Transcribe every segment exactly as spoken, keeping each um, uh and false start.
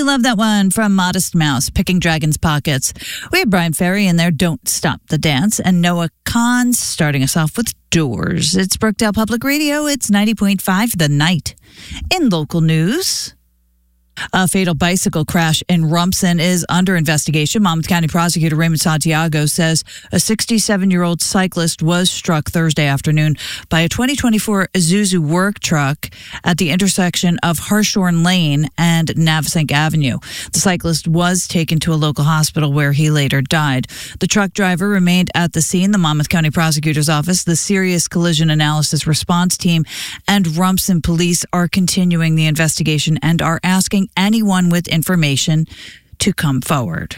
love that one from Modest Mouse, Picking Dragon's Pockets. We have Brian Ferry in there, Don't Stop the Dance, and Noah Kahn starting us off with Doors. It's Brookdale Public Radio. It's ninety point five The Night. In local news, a fatal bicycle crash in Rumson is under investigation. Monmouth County Prosecutor Raymond Santiago says a sixty-seven-year-old cyclist was struck Thursday afternoon by a twenty twenty-four Isuzu work truck at the intersection of Harshorn Lane and Navesink Avenue. The cyclist was taken to a local hospital where he later died. The truck driver remained at the scene. The Monmouth County Prosecutor's Office, the Serious Collision Analysis Response Team, and Rumson Police are continuing the investigation and are asking anyone with information to come forward.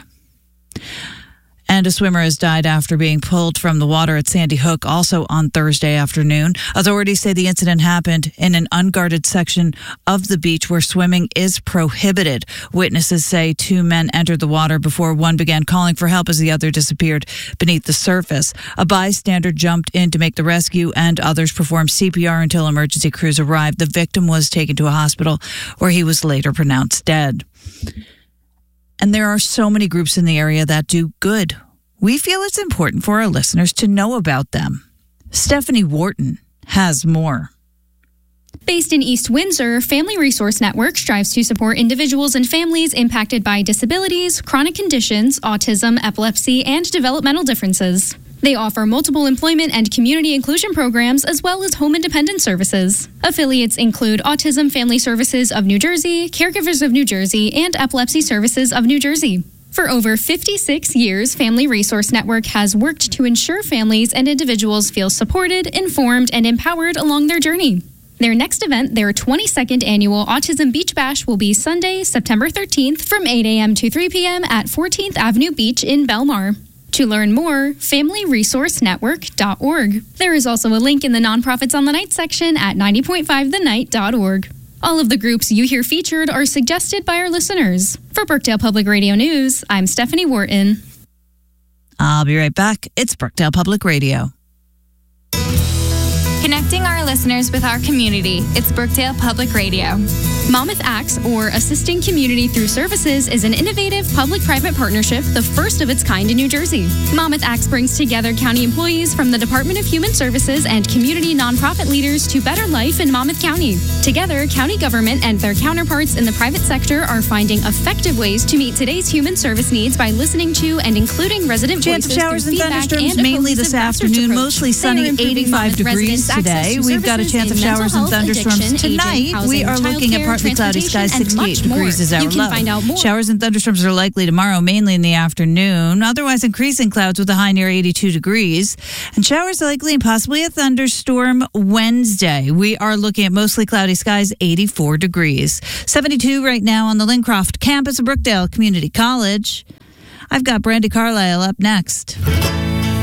And a swimmer has died after being pulled from the water at Sandy Hook also on Thursday afternoon. Authorities say the incident happened in an unguarded section of the beach where swimming is prohibited. Witnesses say two men entered the water before one began calling for help as the other disappeared beneath the surface. A bystander jumped in to make the rescue and others performed C P R until emergency crews arrived. The victim was taken to a hospital where he was later pronounced dead. And there are so many groups in the area that do good. We feel it's important for our listeners to know about them. Stephanie Wharton has more. Based in East Windsor, Family Resource Network strives to support individuals and families impacted by disabilities, chronic conditions, autism, epilepsy, and developmental differences. They offer multiple employment and community inclusion programs as well as home independent services. Affiliates include Autism Family Services of New Jersey, Caregivers of New Jersey, and Epilepsy Services of New Jersey. For over fifty-six years, Family Resource Network has worked to ensure families and individuals feel supported, informed, and empowered along their journey. Their next event, their twenty-second annual Autism Beach Bash, will be Sunday, September thirteenth from eight a.m. to three p.m. at fourteenth Avenue Beach in Belmar. To learn more, family resource network dot org. There is also a link in the Nonprofits on the Night section at ninety point five the night dot org. All of the groups you hear featured are suggested by our listeners. For Brookdale Public Radio News, I'm Stephanie Wharton. I'll be right back. It's Brookdale Public Radio. Connecting our listeners with our community, it's Brookdale Public Radio. Monmouth Acts, or Assisting Community Through Services, is an innovative public-private partnership, the first of its kind in New Jersey. Monmouth Acts brings together county employees from the Department of Human Services and community nonprofit leaders to better life in Monmouth County. Together, county government and their counterparts in the private sector are finding effective ways to meet today's human service needs by listening to and including resident Chance voices of showers through and feedback thunderstorms and a mainly this cohesive grassroots afternoon, approach. mostly They sunny, are improving eighty-five Monmouth degrees residents' access today. to We've got a services chance of in showers mental and health, thunderstorms addiction, tonight. aging, We housing, are looking at childcare, partly cloudy skies, transportation, and sixty-eight much degrees more. is our You can low. find out more. Showers and thunderstorms are likely tomorrow, mainly in the afternoon. Otherwise, increasing clouds with a high near eighty-two degrees. And showers likely and possibly a thunderstorm Wednesday. We are looking at mostly cloudy skies, eighty-four degrees. seventy-two right now on the Lincroft campus of Brookdale Community College. I've got Brandy Carlisle up next.